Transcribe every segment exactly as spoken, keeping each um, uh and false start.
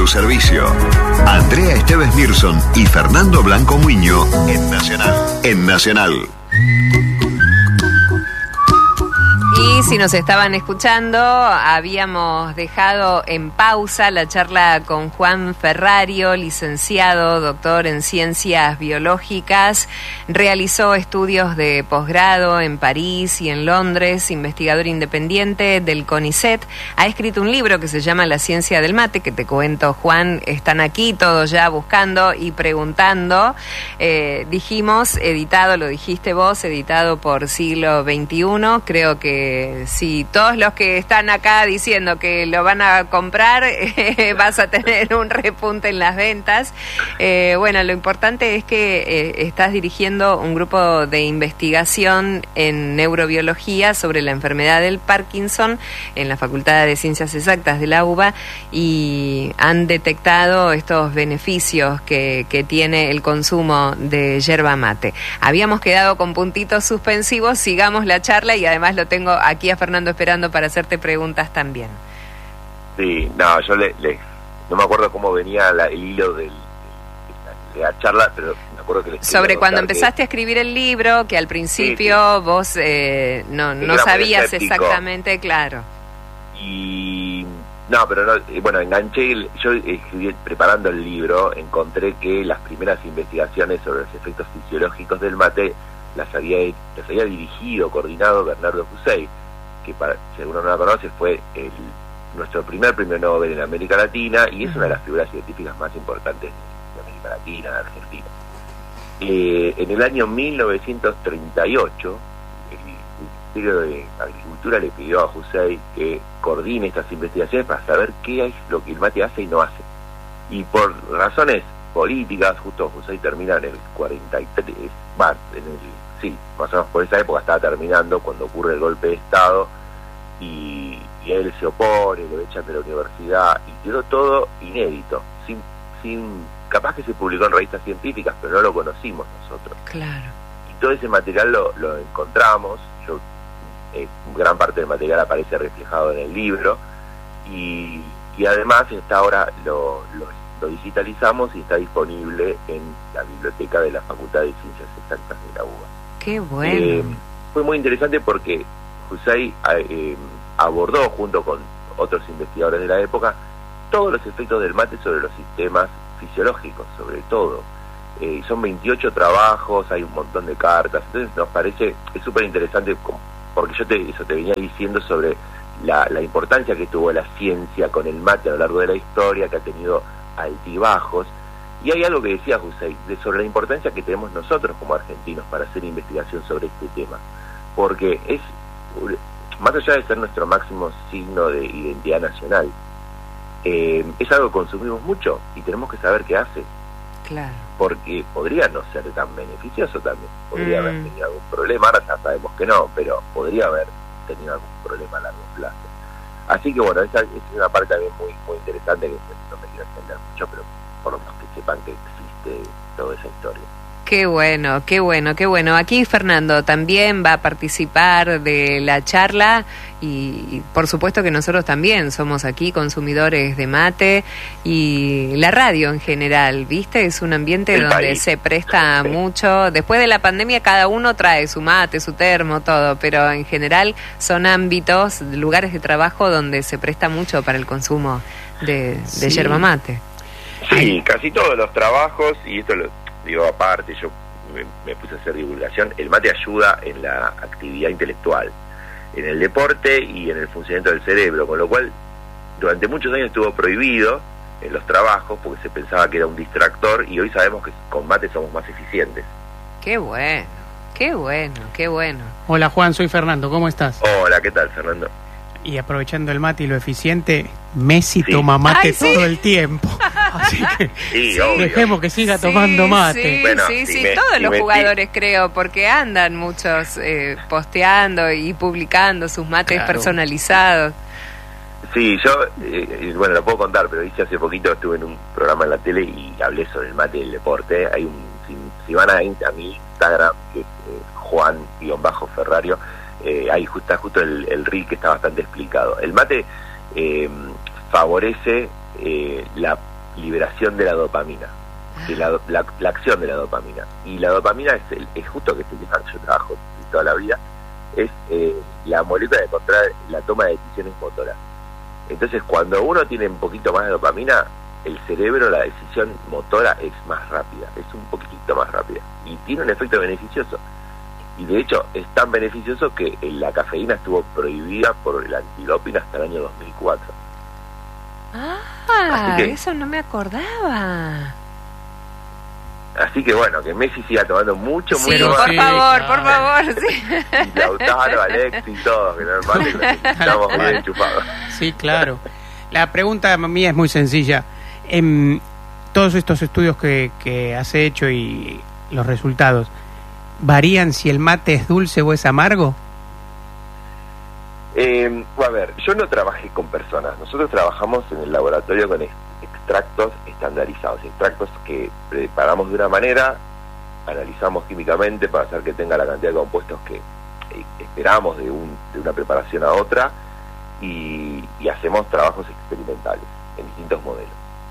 tu servicio. Andrea Esteves Mirson y Fernando Blanco Muiño en Nacional. En Nacional. Y si nos estaban escuchando, habíamos dejado en pausa la charla con Juan Ferrario, licenciado, doctor en Ciencias Biológicas. Realizó estudios de posgrado en París y en Londres, investigador independiente del CONICET. Ha escrito un libro que se llama La Ciencia del Mate, que te cuento, Juan, están aquí todos ya buscando y preguntando. Eh, dijimos, editado, lo dijiste vos, editado por Siglo veintiuno. Creo que si todos los que están acá diciendo que lo van a comprar, eh, vas a tener un repunte en las ventas. Eh, bueno, lo importante es que eh, estás dirigiendo un grupo de investigación en neurobiología sobre la enfermedad del Parkinson en la Facultad de Ciencias Exactas de la U B A y han detectado estos beneficios que, que tiene el consumo de yerba mate. Habíamos quedado con puntitos suspensivos, sigamos la charla y además lo tengo aquí a Fernando esperando para hacerte preguntas también. Sí, no, yo le, le no me acuerdo cómo venía la, el hilo del, de la charla, pero me acuerdo que les sobre cuando empezaste que... a escribir el libro, que al principio sí, sí. vos eh, no, no sabías exactamente, claro. Y no, pero no, bueno, enganché, el, yo escribí, preparando el libro, encontré que las primeras investigaciones sobre los efectos fisiológicos del mate las había, las había dirigido, coordinado Bernardo Fusey, que para, si alguno no la conoce, fue el, nuestro primer premio Nobel en América Latina y es una de las figuras científicas más importantes de América Latina, de Argentina. Eh, en el año mil novecientos treinta y ocho, el Ministerio de Agricultura le pidió a Fusey que coordine estas investigaciones para saber qué es lo que el mate hace y no hace. Y por razones políticas, justo Fusey termina en el cuarenta y tres, más, en el sí, más o menos por esa época estaba terminando cuando ocurre el golpe de Estado y, y él se opone, lo echan de la universidad y quedó todo inédito, sin, sin capaz que se publicó en revistas científicas, pero no lo conocimos nosotros. Claro. Y todo ese material lo, lo encontramos, yo, eh, gran parte del material aparece reflejado en el libro y, y además está ahora lo, lo, lo digitalizamos y está disponible en la biblioteca de la Facultad de Ciencias Exactas de la U B A. Qué bueno. Eh, fue muy interesante porque Fusey eh, abordó junto con otros investigadores de la época todos los efectos del mate sobre los sistemas fisiológicos, sobre todo. Eh, son veintiocho trabajos, hay un montón de cartas, entonces nos parece, es súper interesante porque yo te, eso te venía diciendo sobre la, la importancia que tuvo la ciencia con el mate a lo largo de la historia, que ha tenido altibajos. Y hay algo que decía Fusey, de sobre la importancia que tenemos nosotros como argentinos para hacer investigación sobre este tema, porque es, más allá de ser nuestro máximo signo de identidad nacional, eh, es algo que consumimos mucho y tenemos que saber qué hace. Claro. Porque podría no ser tan beneficioso también, podría mm. haber tenido algún problema, ahora ya sabemos que no, pero podría haber tenido algún problema a largo plazo. Así que bueno, esa es una parte también muy, muy interesante que no me quiero extender mucho, pero por lo menos que sepan que existe toda esa historia. Qué bueno, qué bueno, qué bueno. Aquí Fernando también va a participar de la charla y, y por supuesto que nosotros también somos aquí consumidores de mate y la radio en general, ¿viste? Es un ambiente El donde país. se presta Sí. mucho. Después de la pandemia cada uno trae su mate, su termo, todo, pero en general son ámbitos, lugares de trabajo donde se presta mucho para el consumo de, de Sí. yerba mate. Sí, Ay. casi todos los trabajos, y esto lo digo aparte, yo me, me puse a hacer divulgación, el mate ayuda en la actividad intelectual, en el deporte y en el funcionamiento del cerebro, con lo cual durante muchos años estuvo prohibido en los trabajos porque se pensaba que era un distractor y hoy sabemos que con mate somos más eficientes. Qué bueno, qué bueno, qué bueno. Hola Juan, soy Fernando, ¿cómo estás? Hola, ¿qué tal, Fernando? Y aprovechando el mate y lo eficiente, Messi Sí. toma mate Ay, todo sí. el tiempo. Así que Sí, Sí. obvio. dejemos que siga Sí, tomando mate. Sí, Bueno, sí, si sí, me- todos si los me- jugadores creo, porque andan muchos eh, posteando y publicando sus mates Claro. personalizados. Sí, yo, eh, bueno, lo puedo contar, pero hice hace poquito, estuve en un programa en la tele y hablé sobre el mate y el deporte. Hay un, si, si van a, a mi Instagram, que es eh, Juan-Ferrario, eh, ahí justo, está justo el, el reel que está bastante explicado. El mate eh, favorece eh, la liberación de la dopamina, de la, la, la acción de la dopamina. Y la dopamina es, el, es justo que es el que yo trabajo toda la vida, es eh, la molécula de controlar la toma de decisiones motoras. Entonces, cuando uno tiene un poquito más de dopamina, el cerebro, la decisión motora es más rápida, es un poquitito más rápida. Y tiene un efecto beneficioso. Y de hecho, es tan beneficioso que la cafeína estuvo prohibida por el antidoping hasta el año dos mil cuatro. Ah, que, eso no me acordaba. Así que bueno, que Messi siga tomando mucho, sí, mucho por más. Sí, favor, claro. por favor, sí. Y Lautaro, Alex y todos, que normalmente estamos bien enchufados. Sí, claro. La pregunta mía es muy sencilla. En todos estos estudios que, que has hecho y los resultados, ¿varían si el mate es dulce o es amargo? Eh, a ver, yo no trabajé con personas. Nosotros trabajamos en el laboratorio con extractos estandarizados, extractos que preparamos de una manera, analizamos químicamente para hacer que tenga la cantidad de compuestos que eh, esperamos de, un, de una preparación a otra, y, y hacemos trabajos experimentales en distintos modelos.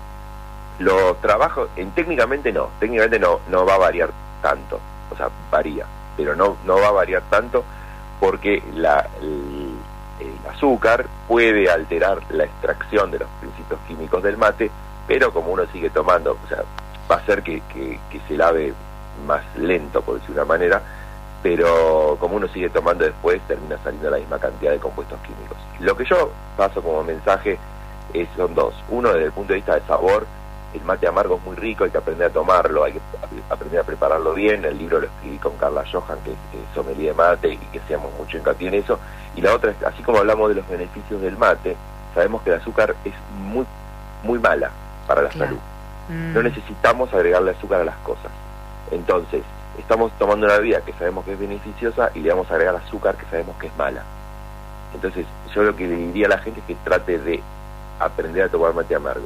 Los trabajos, en, técnicamente no, técnicamente no, no va a variar tanto, o sea, varía, pero no, no va a variar tanto porque la, el, el azúcar puede alterar la extracción de los principios químicos del mate, pero como uno sigue tomando, o sea, va a hacer que, que, que se lave más lento, por decir una manera, pero como uno sigue tomando después, termina saliendo la misma cantidad de compuestos químicos. Lo que yo paso como mensaje es, son dos. Uno, desde el punto de vista de sabor, el mate amargo es muy rico, hay que aprender a tomarlo, hay que aprender a prepararlo bien. El libro lo escribí con Carla Johan, que es sommelier de mate, y que hacemos mucho hincapié en eso. Y la otra es, así como hablamos de los beneficios del mate, sabemos que el azúcar es muy, muy mala para la claro. salud. Mm. No necesitamos agregarle azúcar a las cosas. Entonces, estamos tomando una bebida que sabemos que es beneficiosa y le vamos a agregar azúcar que sabemos que es mala. Entonces, yo lo que le diría a la gente es que trate de aprender a tomar mate amargo.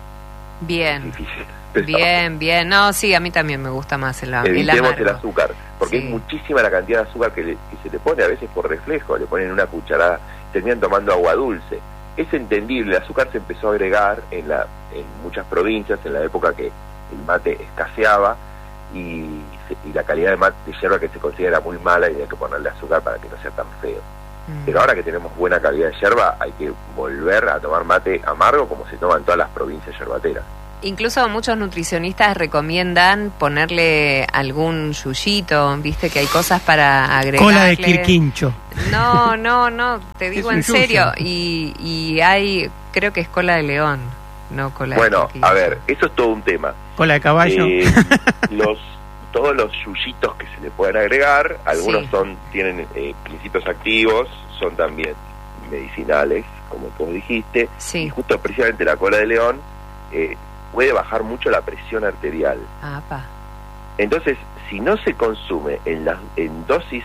Bien, bien, bien. No, sí, a mí también me gusta más el, el amargo. el azúcar, porque sí. es muchísima la cantidad de azúcar que, le, que se le pone, a veces por reflejo, le ponen una cucharada, terminan tomando agua dulce. Es entendible, el azúcar se empezó a agregar en, la, en muchas provincias, en la época que el mate escaseaba, y, y la calidad de mate de yerba que se considera muy mala, y hay que ponerle azúcar para que no sea tan feo. Mm. Pero ahora que tenemos buena calidad de yerba, hay que volver a tomar mate amargo como se toma en todas las provincias yerbateras. Incluso muchos nutricionistas recomiendan ponerle algún yuyito, viste que hay cosas para agregar. Cola de quirquincho. No, no, no, te digo en serio. Y, y hay, creo que es cola de león, no cola bueno, de quirquincho. A ver, eso es todo un tema. Cola de caballo. Eh, los todos los yuyitos que se le pueden agregar, algunos sí. son tienen eh, principios activos, son también medicinales, como tú dijiste. Sí. Y justo precisamente la cola de león eh, puede bajar mucho la presión arterial. Apa. Entonces, si no se consume en las en dosis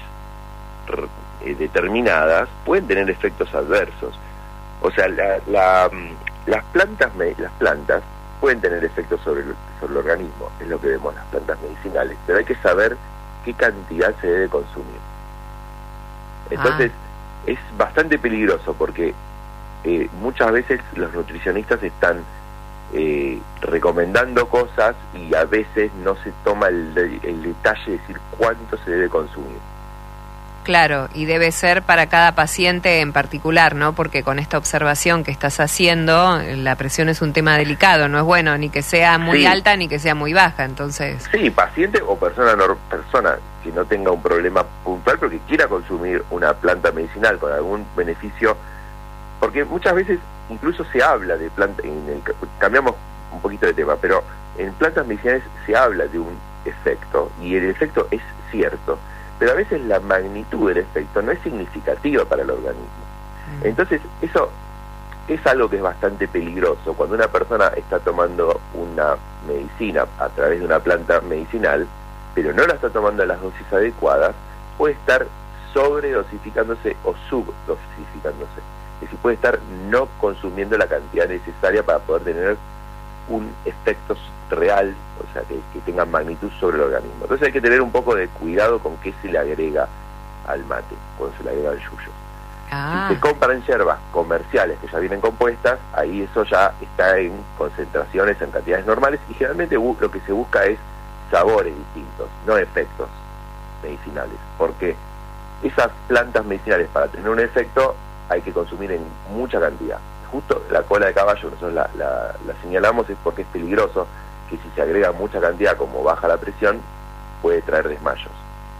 eh, determinadas, pueden tener efectos adversos. O sea, la, la, las plantas las plantas pueden tener efectos sobre el, sobre el organismo, es lo que vemos las plantas medicinales, pero hay que saber qué cantidad se debe consumir. Entonces, ah. es bastante peligroso porque eh, muchas veces los nutricionistas están eh, recomendando cosas y a veces no se toma el, el detalle de decir cuánto se debe consumir. Claro, y debe ser para cada paciente en particular, ¿no? Porque con esta observación que estás haciendo, la presión es un tema delicado, no es bueno ni que sea muy sí. alta ni que sea muy baja, entonces... Sí, paciente o persona, no, persona que no tenga un problema puntual, pero que quiera consumir una planta medicinal con algún beneficio, porque muchas veces incluso se habla de planta, en el, cambiamos un poquito de tema, pero en plantas medicinales se habla de un efecto, y el efecto es cierto, pero a veces la magnitud del efecto no es significativa para el organismo. Mm. Entonces, eso es algo que es bastante peligroso. Cuando una persona está tomando una medicina a través de una planta medicinal, pero no la está tomando en las dosis adecuadas, puede estar sobredosificándose o subdosificándose. Es decir, puede estar no consumiendo la cantidad necesaria para poder tener un efecto real, o sea, que, que tenga magnitud sobre el organismo. Entonces hay que tener un poco de cuidado con qué se le agrega al mate, cuando se le agrega al yuyo. Ah. Si se compran hierbas comerciales que ya vienen compuestas, ahí eso ya está en concentraciones, en cantidades normales, y generalmente lo que se busca es sabores distintos, no efectos medicinales, porque esas plantas medicinales, para tener un efecto, hay que consumir en mucha cantidad. Justo la cola de caballo, nosotros la, la, la señalamos, es porque es peligroso, que si se agrega mucha cantidad, como baja la presión, puede traer desmayos.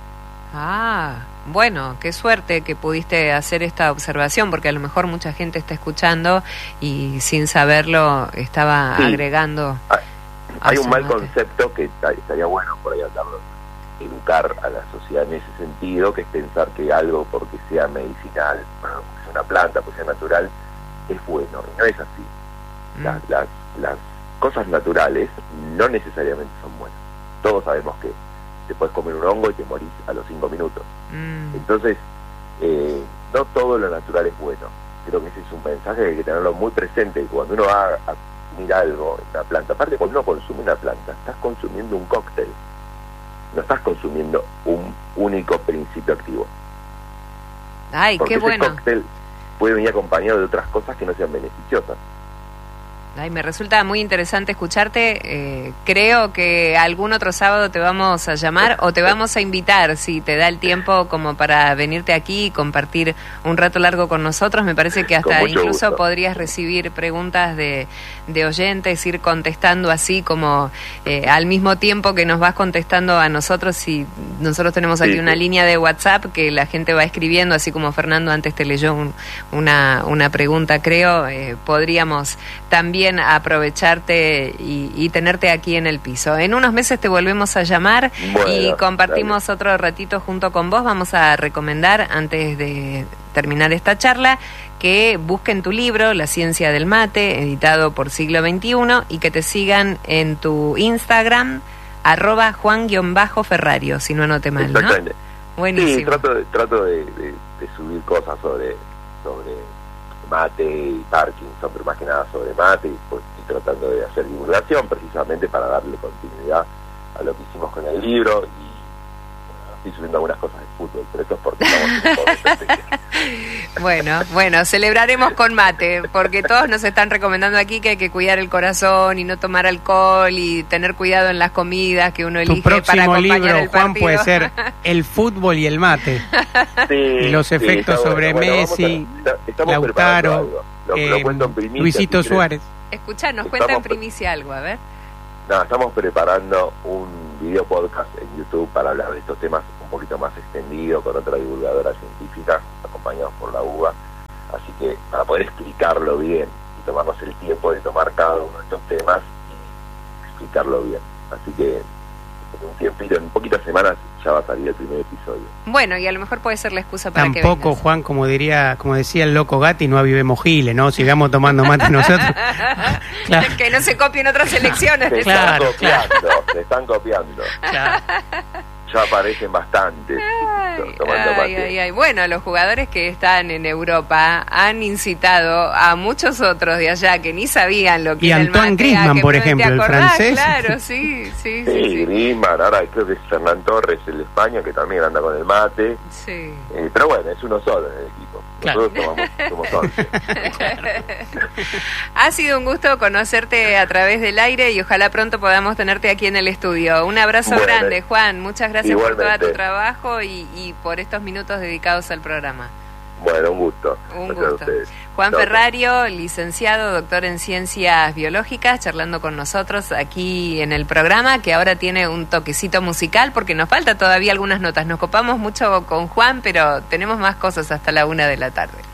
Ah, bueno, qué suerte que pudiste hacer esta observación, porque a lo mejor mucha gente está escuchando y sin saberlo estaba sí. agregando. Hay, hay un mal mate. concepto que estaría bueno por ahí hablarlo, educar a la sociedad en ese sentido, que es pensar que algo porque sea medicinal, bueno, porque sea una planta, porque sea natural, es bueno, y no es así. Mm. Las, las, las cosas naturales no necesariamente son buenas. Todos sabemos que te puedes comer un hongo y te morís a los cinco minutos. Mm. Entonces, eh, no todo lo natural es bueno. Creo que ese es un mensaje que hay que tenerlo muy presente. Cuando uno va a consumir algo, una planta, aparte cuando uno consume una planta, estás consumiendo un cóctel. No estás consumiendo un único principio activo. Ay, porque qué bueno. Ese cóctel puede venir acompañado de otras cosas que no sean beneficiosas. Ay, me resulta muy interesante escucharte. Eh, creo que algún otro sábado te vamos a llamar o te vamos a invitar, si te da el tiempo, como para venirte aquí y compartir un rato largo con nosotros. Me parece que hasta incluso gusto. podrías recibir preguntas de, de oyentes, ir contestando así como eh, al mismo tiempo que nos vas contestando a nosotros. Y nosotros tenemos aquí sí, una sí. línea de WhatsApp que la gente va escribiendo, así como Fernando antes te leyó un, una, una pregunta, creo. Eh, podríamos también aprovecharte y, y tenerte aquí en el piso. En unos meses te volvemos a llamar bueno, y compartimos dale. otro ratito junto con vos. Vamos a recomendar, antes de terminar esta charla, que busquen tu libro, La Ciencia del Mate, editado por Siglo veintiuno, y que te sigan en tu Instagram, arroba Juan-Ferrario, si no anote mal, ¿no? Buenísimo. Sí, trato, de, trato de, de, de subir cosas sobre sobre mate y Parkinson, pero más que nada sobre mate, y pues estoy tratando de hacer divulgación precisamente para darle continuidad a lo que hicimos con el libro, y bueno, estoy subiendo algunas cosas de fútbol, pero eso es porque estamos en un momento especial. Bueno, bueno, celebraremos con mate, porque todos nos están recomendando aquí que hay que cuidar el corazón y no tomar alcohol y tener cuidado en las comidas que uno elige para acompañar libro, el partido. Juan, puede ser El fútbol y el mate. Sí, y los efectos sí, sobre bueno. Messi, bueno, Lautaro, lo, eh, lo cuento en primicia, Luisito si Suárez. Escuchá, nos cuenta en primicia algo, a ver. No, estamos preparando un video podcast en YouTube para hablar de estos temas un poquito más extendido, con otra divulgadora científica, acompañados por la U B A, así que para poder explicarlo bien y tomarnos el tiempo de tomar cada uno de estos temas y explicarlo bien. Así que en un tiempito, en poquitas semanas ya va a salir el primer episodio. Bueno, y a lo mejor puede ser la excusa para Tampoco, que vengas. Tampoco, Juan, como diría, como decía el loco Gatti, no avivemos giles, ¿no? Sigamos tomando mate nosotros. Claro. Que no se copien otras elecciones. Se claro, están copiando, claro. se están copiando. Claro. Ya aparecen bastantes ay, tomando ay, mate. Ay, ay. Bueno, los jugadores que están en Europa han incitado a muchos otros de allá que ni sabían lo que y era Antoine el mate. Griezmann, por ejemplo, el francés. Claro, sí, sí, sí. Sí, sí. Griezmann, ahora creo que es Fernán Torres, el de España, que también anda con el mate. Sí. Eh, pero bueno, es uno solo en el equipo. Claro. Nosotros tomamos, somos once. Ha sido un gusto conocerte a través del aire y ojalá pronto podamos tenerte aquí en el estudio. Un abrazo bueno, grande, Juan. Muchas gracias igualmente. por todo tu trabajo y, y por estos minutos dedicados al programa. Bueno, un gusto. Un gracias gusto. A ustedes. Juan no, Ferrario, licenciado, doctor en Ciencias Biológicas, charlando con nosotros aquí en el programa, que ahora tiene un toquecito musical, porque nos falta todavía algunas notas. Nos copamos mucho con Juan, pero tenemos más cosas hasta la una de la tarde.